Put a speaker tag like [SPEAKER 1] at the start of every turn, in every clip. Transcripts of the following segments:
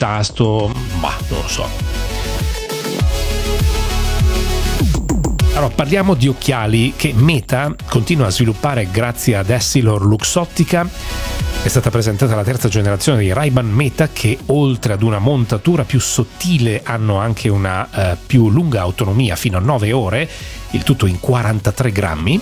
[SPEAKER 1] tasto, ma non lo so. Allora, parliamo di occhiali che Meta continua a sviluppare grazie ad EssilorLuxottica. È stata presentata la terza generazione dei Ray-Ban Meta che, oltre ad una montatura più sottile, hanno anche una più lunga autonomia, fino a 9 ore, il tutto in 43 grammi.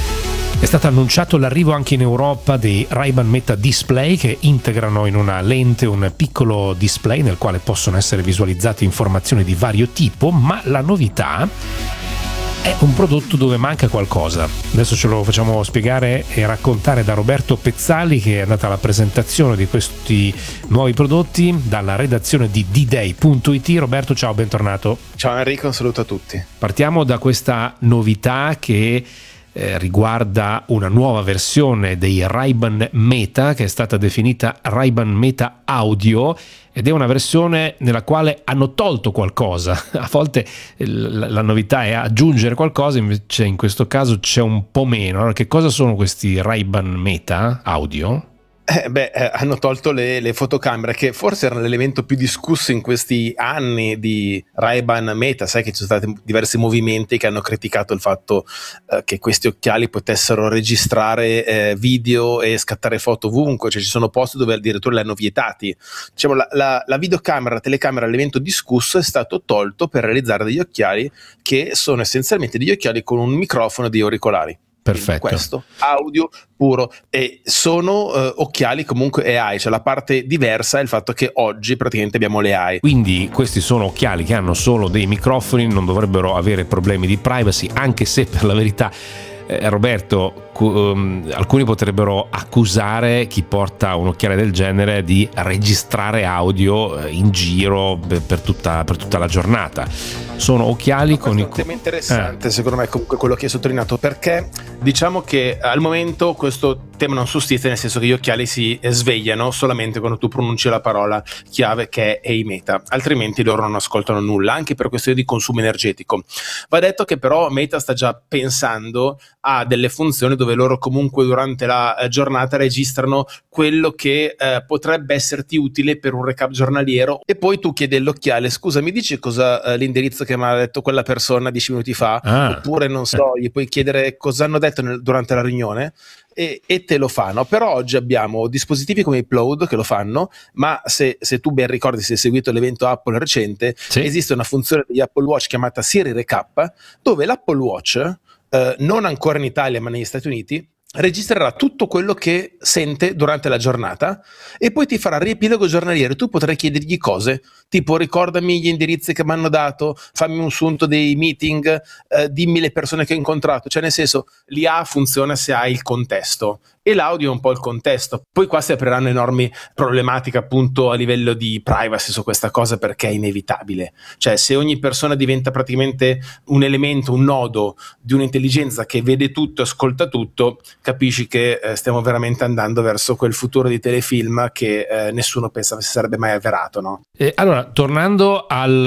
[SPEAKER 1] È stato annunciato l'arrivo anche in Europa dei Ray-Ban Meta Display, che integrano in una lente un piccolo display nel quale possono essere visualizzate informazioni di vario tipo, ma la novità è un prodotto dove manca qualcosa. Adesso ce lo facciamo spiegare e raccontare da Roberto Pezzali, che è andata alla presentazione di questi nuovi prodotti dalla redazione di D-Day.it. Roberto, ciao, bentornato.
[SPEAKER 2] Ciao Enrico, un saluto a tutti.
[SPEAKER 1] Partiamo da questa novità che riguarda una nuova versione dei Ray-Ban Meta, che è stata definita Ray-Ban Meta Audio, ed è una versione nella quale hanno tolto qualcosa. A volte la novità è aggiungere qualcosa, invece in questo caso c'è un po' meno. Allora, che cosa sono questi Ray-Ban Meta Audio?
[SPEAKER 2] Hanno tolto le fotocamere, che forse erano l'elemento più discusso in questi anni di Ray-Ban Meta. Sai che ci sono stati diversi movimenti che hanno criticato il fatto che questi occhiali potessero registrare video e scattare foto ovunque, cioè ci sono posti dove addirittura li hanno vietati. Diciamo, la videocamera, la telecamera, l'elemento discusso è stato tolto per realizzare degli occhiali che sono essenzialmente degli occhiali con un microfono e degli auricolari.
[SPEAKER 1] Perfetto.
[SPEAKER 2] Quindi questo audio puro, e sono occhiali comunque AI, cioè la parte diversa è il fatto che oggi praticamente abbiamo le AI.
[SPEAKER 1] Quindi questi sono occhiali che hanno solo dei microfoni, non dovrebbero avere problemi di privacy, anche se per la verità Roberto, alcuni potrebbero accusare chi porta un occhiale del genere di registrare audio in giro per tutta la giornata. Sono occhiali con
[SPEAKER 2] un tema interessante, secondo me, comunque quello che hai sottolineato, perché diciamo che al momento questo tema non sussiste, nel senso che gli occhiali si svegliano solamente quando tu pronunci la parola chiave che è Meta, altrimenti loro non ascoltano nulla, anche per questione di consumo energetico. Va detto che però Meta sta già pensando a delle funzioni dove loro comunque durante la giornata registrano quello che potrebbe esserti utile per un recap giornaliero, e poi tu chiedi all'occhiale: scusa, mi dici cosa l'indirizzo che mi ha detto quella persona 10 minuti fa? Oppure non so, gli puoi chiedere cosa hanno detto durante la riunione e te lo fanno. Però oggi abbiamo dispositivi come Upload che lo fanno, ma se tu ben ricordi, se hai seguito l'evento Apple recente, sì, esiste una funzione degli Apple Watch chiamata Siri Recap, dove l'Apple Watch, non ancora in Italia ma negli Stati Uniti, registrerà tutto quello che sente durante la giornata e poi ti farà riepilogo giornaliero. Tu potrai chiedergli cose tipo: ricordami gli indirizzi che mi hanno dato, fammi un sunto dei meeting, dimmi le persone che ho incontrato. Cioè, nel senso, l'IA funziona se hai il contesto, e l'audio è un po' il contesto. Poi qua si apriranno enormi problematiche appunto a livello di privacy su questa cosa, perché è inevitabile. Cioè, se ogni persona diventa praticamente un elemento, un nodo di un'intelligenza che vede tutto e ascolta tutto, capisci che stiamo veramente andando verso quel futuro di telefilm che nessuno pensa si sarebbe mai avverato, no?
[SPEAKER 1] Allora, tornando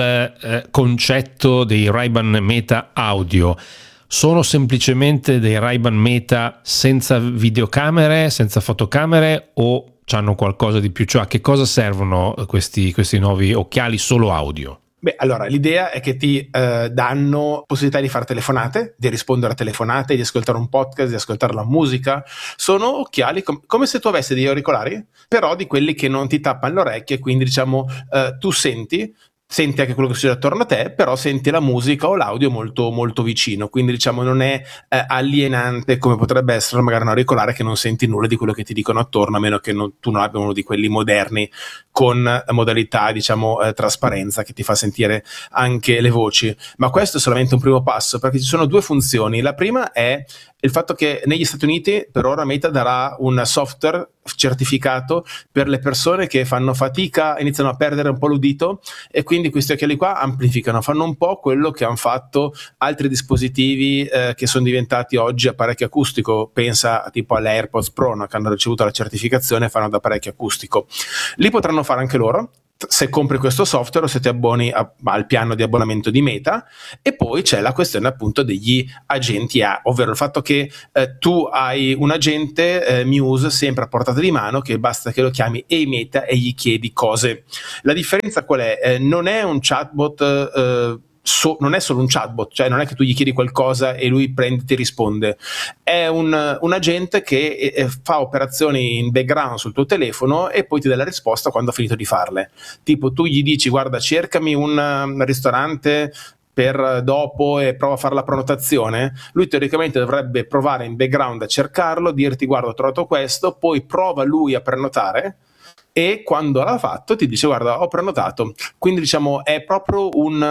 [SPEAKER 1] al concetto dei Ray-Ban Meta Audio, sono semplicemente dei Ray-Ban Meta senza videocamere, senza fotocamere, o hanno qualcosa di più? Cioè, a che cosa servono questi nuovi occhiali solo audio?
[SPEAKER 2] Allora, l'idea è che ti danno possibilità di fare telefonate, di rispondere a telefonate, di ascoltare un podcast, di ascoltare la musica. Sono occhiali come se tu avessi degli auricolari, però di quelli che non ti tappano le orecchie, quindi diciamo tu senti anche quello che succede attorno a te, però senti la musica o l'audio molto, molto vicino, quindi diciamo non è alienante come potrebbe essere magari un auricolare che non senti nulla di quello che ti dicono attorno, a meno che tu non abbia uno di quelli moderni con modalità, diciamo, trasparenza, che ti fa sentire anche le voci. Ma questo è solamente un primo passo, perché ci sono due funzioni. La prima è il fatto che negli Stati Uniti per ora Meta darà un software certificato per le persone che fanno fatica, iniziano a perdere un po' l'udito, e quindi questi occhiali qua amplificano, fanno un po' quello che hanno fatto altri dispositivi che sono diventati oggi apparecchio acustico. Pensa tipo alle AirPods Pro, no? Che hanno ricevuto la certificazione, fanno da apparecchio acustico. Li potranno fare anche loro, se compri questo software o se ti abboni al piano di abbonamento di Meta. E poi c'è la questione appunto degli agenti A, ovvero il fatto che tu hai un agente Muse sempre a portata di mano, che basta che lo chiami Ehi Meta e gli chiedi cose. La differenza qual è? Non è un chatbot non è solo un chatbot, cioè non è che tu gli chiedi qualcosa e lui prende e ti risponde, è un agente che fa operazioni in background sul tuo telefono e poi ti dà la risposta quando ha finito di farle. Tipo tu gli dici guarda cercami un ristorante per dopo e prova a fare la prenotazione, lui teoricamente dovrebbe provare in background a cercarlo, dirti guarda ho trovato questo, poi prova lui a prenotare e quando l'ha fatto ti dice guarda ho prenotato. Quindi diciamo è proprio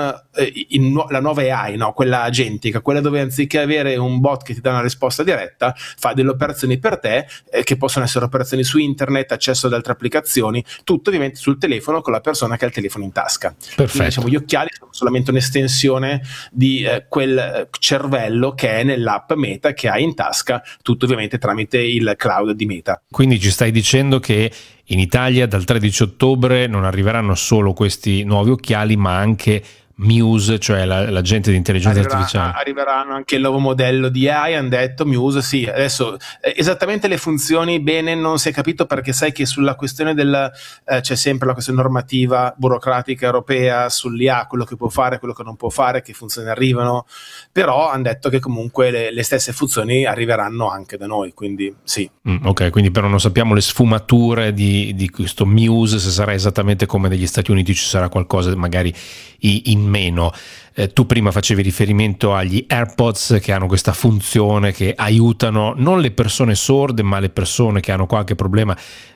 [SPEAKER 2] la nuova AI, no? Quella agentica, quella dove anziché avere un bot che ti dà una risposta diretta fa delle operazioni per te, che possono essere operazioni su internet, accesso ad altre applicazioni, tutto ovviamente sul telefono con la persona che ha il telefono in tasca.
[SPEAKER 1] Perfetto.
[SPEAKER 2] Quindi, diciamo, gli occhiali sono solamente un'estensione di quel cervello che è nell'app Meta che hai in tasca, tutto ovviamente tramite il cloud di Meta.
[SPEAKER 1] Quindi ci stai dicendo che in Italia dal 13 ottobre non arriveranno solo questi nuovi occhiali, ma anche Muse, cioè l'agente di intelligenza artificiale.
[SPEAKER 2] Arriveranno anche il nuovo modello di AI, hanno detto Muse, sì. Adesso esattamente le funzioni bene non si è capito, perché sai che sulla questione c'è sempre la questione normativa burocratica europea sull'IA, quello che può fare, quello che non può fare, che funzioni arrivano, però hanno detto che comunque le stesse funzioni arriveranno anche da noi, quindi sì.
[SPEAKER 1] Ok, quindi però non sappiamo le sfumature di questo Muse, se sarà esattamente come negli Stati Uniti, ci sarà qualcosa magari in meno. Tu prima facevi riferimento agli AirPods che hanno questa funzione che aiutano non le persone sorde ma le persone che hanno qualche problema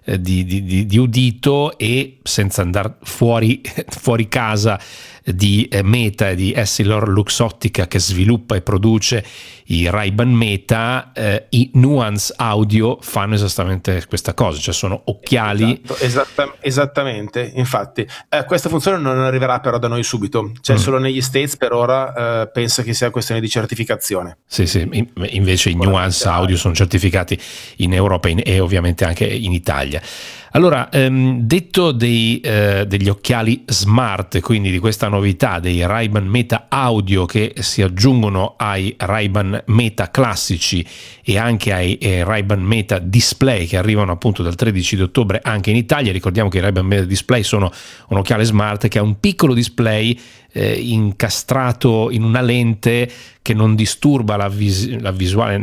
[SPEAKER 1] di udito, e senza andare fuori casa di Meta e di EssilorLuxottica che sviluppa e produce i Ray-Ban Meta, i Nuance Audio fanno esattamente questa cosa, cioè sono occhiali.
[SPEAKER 2] Esattamente, infatti questa funzione non arriverà però da noi subito, cioè solo negli States per ora. Penso che sia questione di certificazione.
[SPEAKER 1] Sì, invece i Nuance Audio sono certificati in Europa e ovviamente anche in Italia. Allora, detto degli occhiali smart, quindi di questa novità dei Ray-Ban Meta Audio che si aggiungono ai Ray-Ban Meta classici e anche ai Ray-Ban Meta Display che arrivano appunto dal 13 di ottobre anche in Italia. Ricordiamo che i Ray-Ban Meta Display sono un occhiale smart che ha un piccolo display incastrato in una lente che non disturba la visuale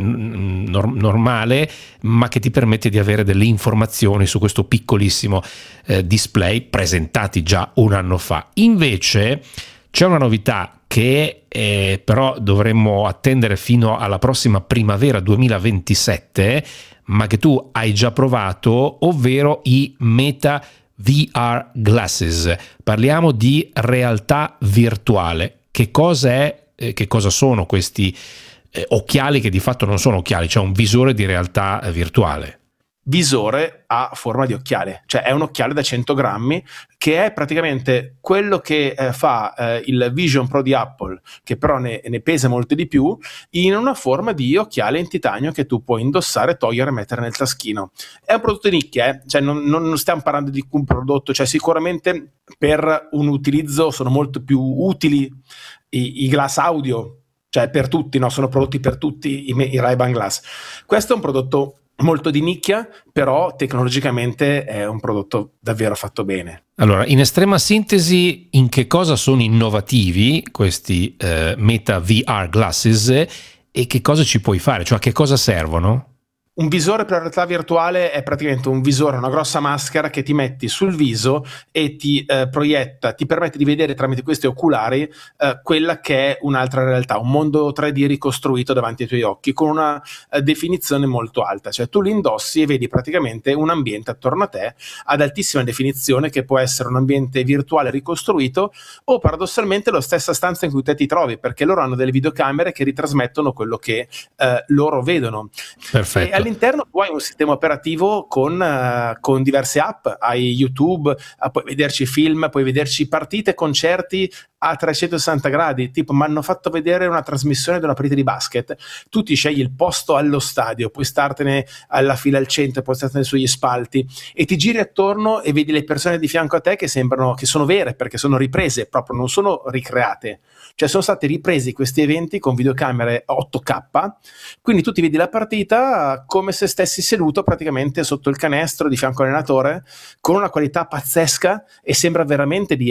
[SPEAKER 1] normale, ma che ti permette di avere delle informazioni su questo piccolissimo display, presentati già un anno fa. Invece c'è una novità che però dovremmo attendere fino alla prossima primavera 2027, ma che tu hai già provato, ovvero i Meta VR Glasses. Parliamo di realtà virtuale. Che cosa è? Che cosa sono questi occhiali che di fatto non sono occhiali, cioè un visore di realtà virtuale?
[SPEAKER 2] Visore a forma di occhiale, cioè è un occhiale da 100 grammi che è praticamente quello che fa il Vision Pro di Apple, che però ne pesa molto di più, in una forma di occhiale in titanio che tu puoi indossare, togliere e mettere nel taschino. È un prodotto di nicchia, cioè non stiamo parlando di un prodotto, cioè sicuramente per un utilizzo sono molto più utili i glass audio, cioè per tutti, no? Sono prodotti per tutti i Ray-Ban Glass. Questo è un prodotto molto di nicchia, però tecnologicamente è un prodotto davvero fatto bene.
[SPEAKER 1] Allora, in estrema sintesi, in che cosa sono innovativi questi Meta VR Glasses e che cosa ci puoi fare? Cioè a che cosa servono?
[SPEAKER 2] Un visore per la realtà virtuale è praticamente un visore, una grossa maschera che ti metti sul viso e ti proietta, ti permette di vedere tramite questi oculari quella che è un'altra realtà, un mondo 3D ricostruito davanti ai tuoi occhi con una definizione molto alta. Cioè tu li indossi e vedi praticamente un ambiente attorno a te ad altissima definizione, che può essere un ambiente virtuale ricostruito o paradossalmente la stessa stanza in cui te ti trovi, perché loro hanno delle videocamere che ritrasmettono quello che loro vedono.
[SPEAKER 1] Perfetto.
[SPEAKER 2] E all'interno tu hai un sistema operativo con diverse app, hai YouTube, puoi vederci film, puoi vederci partite, concerti a 360 gradi, tipo mi hanno fatto vedere una trasmissione di una partita di basket, tu ti scegli il posto allo stadio, puoi startene alla fila al centro, puoi startene sugli spalti e ti giri attorno e vedi le persone di fianco a te che sembrano che sono vere, perché sono riprese proprio, non sono ricreate, cioè sono stati ripresi questi eventi con videocamere 8K, quindi tu ti vedi la partita come se stessi seduto praticamente sotto il canestro di fianco all'allenatore, con una qualità pazzesca e sembra veramente di